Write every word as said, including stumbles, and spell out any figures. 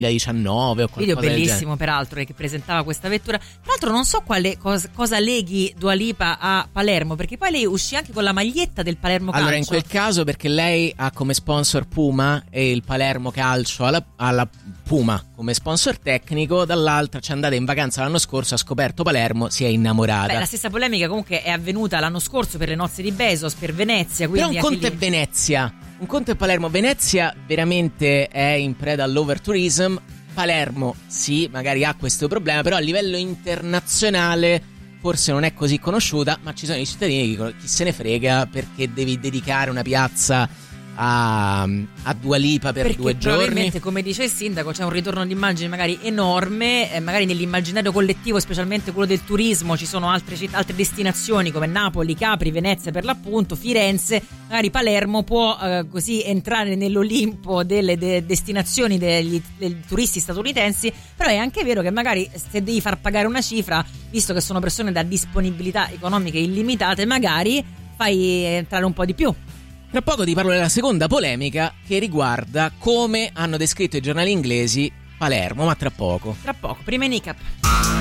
duemiladiciannove o qualcosa video del genere. bellissimo peraltro che presentava questa vettura. Tra l'altro non so quale cosa, cosa leghi Dua Lipa a Palermo, perché poi lei uscì anche con la maglietta del Palermo Calcio. Allora in quel caso perché lei ha come sponsor Puma e il Palermo Calcio alla, alla Puma come sponsor tecnico, dall'altra ci è andata in vacanza l'anno scorso, ha scoperto Palermo, si è innamorata. Beh, la stessa polemica comunque è avvenuta l'anno scorso per le nozze di Bezos, per Venezia, quindi però un conto è Venezia, un conto è Palermo. Venezia veramente è in preda all'overtourism. Palermo sì, magari ha questo problema, però a livello internazionale forse non è così conosciuta, ma ci sono i cittadini che dicono chi se ne frega, perché devi dedicare una piazza a, a Dua Lipa per perché due giorni. Probabilmente, come dice il sindaco, c'è un ritorno d'immagine magari enorme, eh, magari nell'immaginario collettivo, specialmente quello del turismo, ci sono altre città, altre destinazioni come Napoli, Capri, Venezia per l'appunto, Firenze, magari Palermo può eh, così entrare nell'Olimpo delle de- destinazioni degli, dei turisti statunitensi, però è anche vero che magari se devi far pagare una cifra, visto che sono persone da disponibilità economiche illimitate, magari fai entrare un po' di più. Tra poco ti parlo della seconda polemica che riguarda come hanno descritto i giornali inglesi Palermo, ma tra poco. Tra poco, prima in I C A P.